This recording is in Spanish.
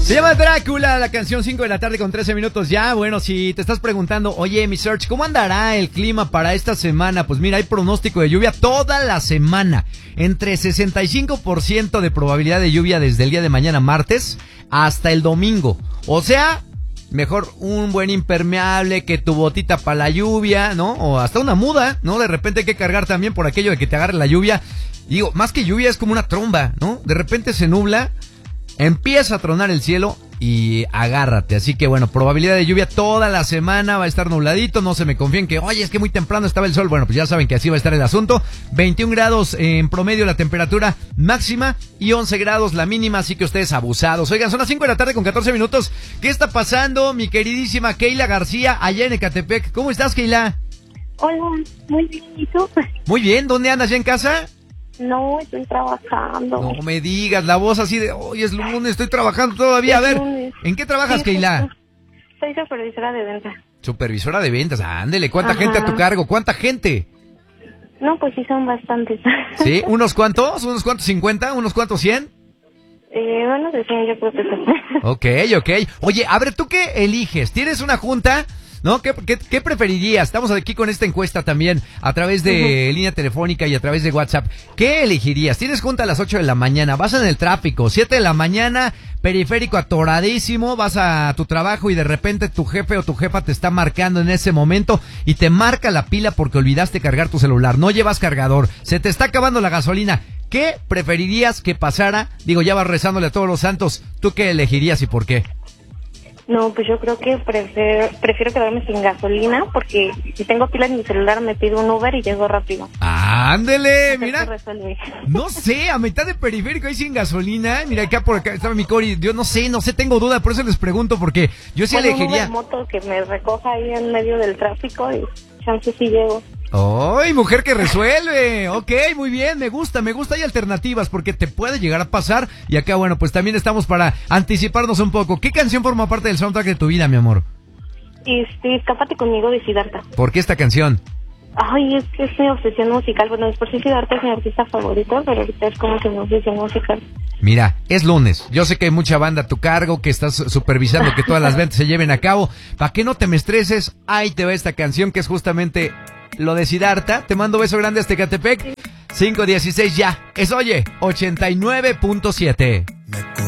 Se llama Drácula, la canción 5 de la tarde con 13 minutos ya. Bueno, si te estás preguntando, oye, mi Search, ¿cómo andará el clima para esta semana? Pues mira, hay pronóstico de lluvia toda la semana. Entre 65% de probabilidad de lluvia desde el día de mañana martes hasta el domingo. O sea, mejor un buen impermeable que tu botita para la lluvia, ¿no? O hasta una muda, ¿no? De repente hay que cargar también por aquello de que te agarre la lluvia. Digo, más que lluvia es como una tromba, ¿no? De repente se nubla, empieza a tronar el cielo y agárrate. Así que bueno, probabilidad de lluvia toda la semana, va a estar nubladito, no se me confíen que, oye, es que muy temprano estaba el sol. Bueno, pues ya saben que así va a estar el asunto. 21 grados en promedio la temperatura máxima y 11 grados la mínima, así que ustedes abusados. Oigan, son las 5 de la tarde con 14 minutos. ¿Qué está pasando, mi queridísima Keila García, allá en Ecatepec? ¿Cómo estás, Keila? Hola, muy bien, ¿y tú? Muy bien, ¿dónde andas, ya en casa? No, estoy trabajando. No me digas, la voz así de, hoy es lunes, estoy trabajando todavía. A ver, lunes. ¿en qué trabajas, Keila? Soy supervisora de ventas. Supervisora de ventas, ándele, ¿cuánta gente a tu cargo? ¿Cuánta gente? No, pues sí son bastantes. ¿Sí? ¿Unos cuantos? ¿Unos cuantos 50? ¿Unos cuantos 100? Bueno, de 100 yo creo que sí. Ok. Oye, a ver, ¿tú qué eliges? ¿Tienes una junta? ¿No? ¿Qué preferirías? Estamos aquí con esta encuesta también a través de línea telefónica y a través de WhatsApp. ¿Qué elegirías? Tienes junta a las 8 de la mañana, vas en el tráfico, 7 de la mañana, periférico atoradísimo, vas a tu trabajo y de repente tu jefe o tu jefa te está marcando en ese momento y te marca la pila porque olvidaste cargar tu celular, no llevas cargador, se te está acabando la gasolina. ¿Qué preferirías que pasara? Digo, ya vas rezándole a todos los santos. ¿Tú qué elegirías y por qué? No, pues yo creo que prefiero quedarme sin gasolina porque si tengo pila en mi celular me pido un Uber y llego rápido. ¡Ándele! Mira, resuelve. no sé, a mitad de periférico ahí sin gasolina. Mira, acá por acá estaba mi Cori. Yo no sé, tengo duda, por eso les pregunto, porque yo sí elegiría... Un moto que me recoja ahí en medio del tráfico y chance si llego. ¡Ay, mujer que resuelve! Ok, muy bien, me gusta. Hay alternativas porque te puede llegar a pasar. Y acá, bueno, pues también estamos para anticiparnos un poco. ¿Qué canción forma parte del soundtrack de tu vida, mi amor? Escápate conmigo de Siddhartha. ¿Por qué esta canción? Ay, es que es mi obsesión musical. Bueno, después sí Siddhartha es mi artista favorito, pero ahorita es como que mi obsesión musical. Mira, es lunes. Yo sé que hay mucha banda a tu cargo, que estás supervisando que todas las ventas se lleven a cabo. ¿Para que no te me estreses? Ahí te va esta canción que es justamente lo de Siddhartha. Te mando beso grande hasta Ecatepec. 5:16 ya. Es, oye, 89.7.